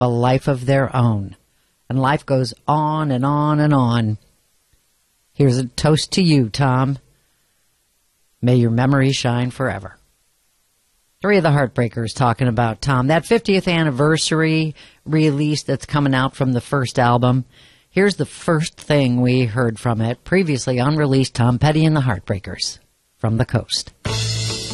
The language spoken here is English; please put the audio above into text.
a life of their own. And life goes on and on and on. Here's a toast to you, Tom. May your memory shine forever. Three of the Heartbreakers talking about Tom. That 50th anniversary release that's coming out from the first album. Here's the first thing we heard from it. Previously unreleased Tom Petty and the Heartbreakers from the coast.